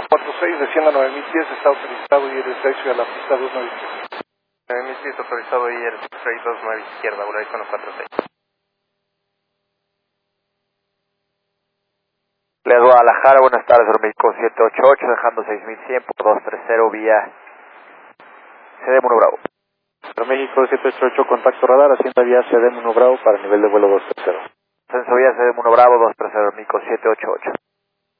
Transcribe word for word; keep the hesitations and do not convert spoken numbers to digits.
cuatro seis, descienda nueve mil pies, está autorizado y el taxi a la pista dos nueve izquierda. nueve mil pies autorizado y el taxi dos nueve izquierda, volar con los cuatro seis. Le Guadalajara, buenas tardes, México siete ocho ocho, dejando seis mil cien por dos tres cero vía C D uno Bravo. México siete ocho ocho, contacto radar, hacienda vía C D uno Bravo para nivel de vuelo dos tres cero. Ascenso vía C D uno Bravo dos tres cero, México siete ocho ocho.